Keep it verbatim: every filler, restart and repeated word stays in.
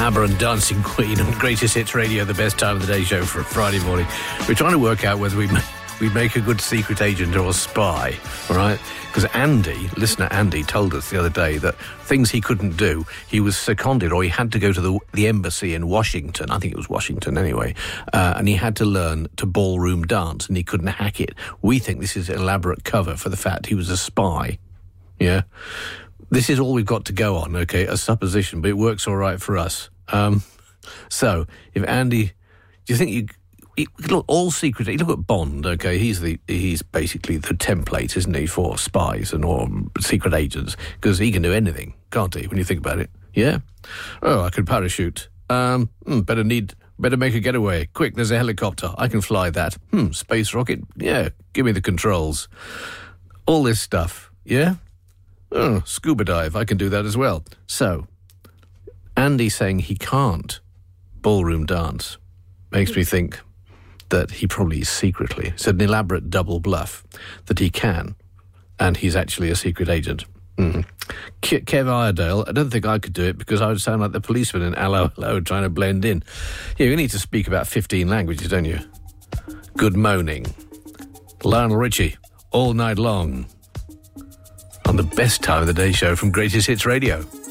ABBA and Dancing Queen on Greatest Hits Radio, the best time of the day show for a Friday morning. We're trying to work out whether we we make a good secret agent or a spy, all right? Because Andy, listener Andy, told us the other day that things he couldn't do, he was seconded, or he had to go to the, the embassy in Washington, I think it was Washington anyway, uh, and he had to learn to ballroom dance, and he couldn't hack it. We think this is elaborate cover for the fact he was a spy, yeah? This is all we've got to go on, okay, a supposition, but it works all right for us. Um, so, if Andy, do you think you... Look, all secret. You look at Bond. Okay, he's the he's basically the template, isn't he, for spies and or secret agents? Because he can do anything, can't he? When you think about it, yeah. Oh, I can parachute. Um, better need better make a getaway. Quick, there's a helicopter. I can fly that. Hmm, space rocket. Yeah, give me the controls. All this stuff. Yeah. Oh, scuba dive. I can do that as well. So, Andy saying he can't ballroom dance makes me think that he probably is secretly. It's an elaborate double bluff that he can, and he's actually a secret agent. Mm. Ke- Kev Iredale, I don't think I could do it because I would sound like the policeman in Hello, Hello, trying to blend in. Yeah, you need to speak about fifteen languages, don't you? Good moaning. Lionel Richie, all night long. On the best time of the day show from Greatest Hits Radio.